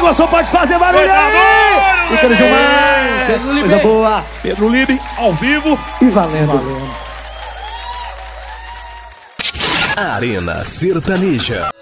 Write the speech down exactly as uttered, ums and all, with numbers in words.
Emerson pode fazer barulho aí! Ícaro Gilmar, coisa boa. Pedro Libe, ao vivo e valendo. valendo. Arena Sertaneja.